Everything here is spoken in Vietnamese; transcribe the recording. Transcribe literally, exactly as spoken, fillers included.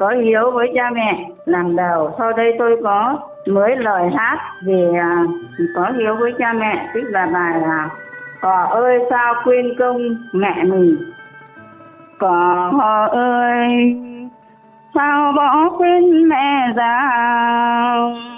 có hiếu với cha mẹ làm đầu. Sau đây tôi có mới lời hát về à, có hiếu với cha mẹ, tức là bài là cỏ ơi sao quên công mẹ mình. Cỏ ơi sao bỏ quên mẹ già,